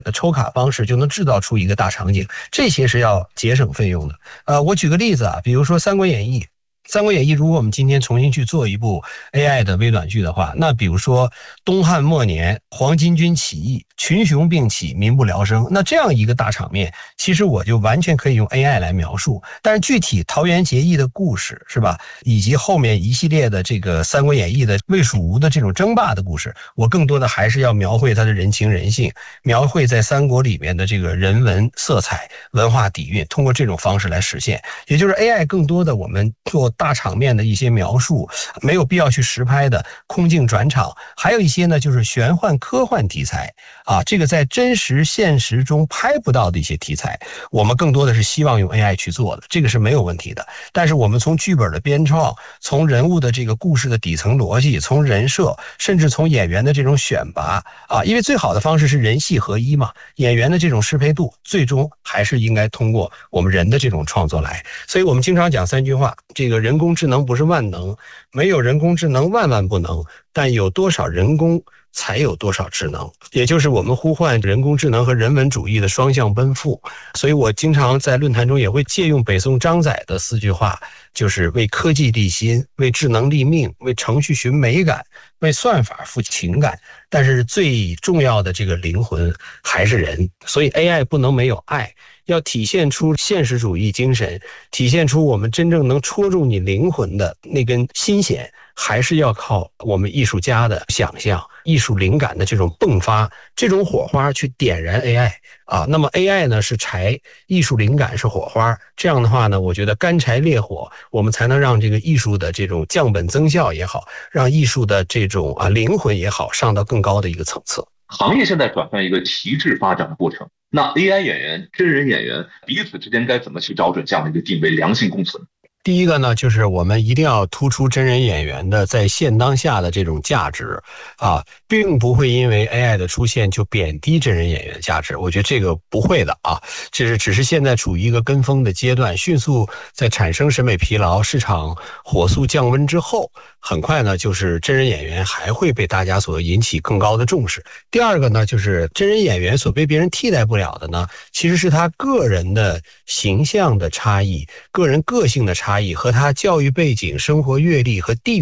抽卡方式就能制造出一个大场景，这些是要节省费用的。我举个例子啊，比如说《三国演义》。《三国演义》如果我们今天重新去做一部 AI 的微短剧的话，那比如说东汉末年黄巾军起义，群雄并起，民不聊生，那这样一个大场面，其实我就完全可以用 AI 来描述。但是具体桃园结义的故事是吧，以及后面一系列的这个《三国演义》的魏蜀吴的这种争霸的故事，我更多的还是要描绘它的人情人性，描绘在三国里面的这个人文色彩、文化底蕴，通过这种方式来实现。也就是 AI 更多的我们做大场面的一些描述，没有必要去实拍的空镜转场，还有一些呢就是玄幻科幻题材啊，这个在真实现实中拍不到的一些题材，我们更多的是希望用 AI 去做的，这个是没有问题的。但是我们从剧本的编创，从人物的这个故事的底层逻辑，从人设，甚至从演员的这种选拔啊，因为最好的方式是人戏合一嘛，演员的这种适配度，最终还是应该通过我们人的这种创作来。所以我们经常讲三句话，这个人工智能不是万能，没有人工智能万万不能，但有多少人工才有多少智能，也就是我们呼唤人工智能和人文主义的双向奔赴。所以我经常在论坛中也会借用北宋张载的4句话，就是为科技立心，为智能立命，为程序寻美感，为算法赋情感。但是最重要的这个灵魂还是人，所以 AI 不能没有爱，要体现出现实主义精神，体现出我们真正能戳中你灵魂的那根心弦，还是要靠我们艺术家的想象、艺术灵感的这种迸发，这种火花去点燃 AI 啊。那么 AI 呢是柴，艺术灵感是火花，这样的话呢，我觉得干柴烈火，我们才能让这个艺术的这种降本增效也好，让艺术的这种灵魂也好，上到更高的一个层次。 行业现在转向一个提质发展的过程，那 AI 演员、真人演员彼此之间该怎么去找准这样的一个定位，良性共存？ 第一个呢，就是我们一定要突出真人演员的在现当下的这种价值啊，并不会因为 AI 的出现就贬低真人演员的价值，我觉得这个不会的啊，只是现在处于一个跟风的阶段，迅速在产生审美疲劳、市场火速降温之后，很快呢，就是真人演员还会被大家所引起更高的重视。第二个呢，就是真人演员所被别人替代不了的呢，其实是他个人的形象的差异、个人个性的差异和他教育背景、生活阅历和地域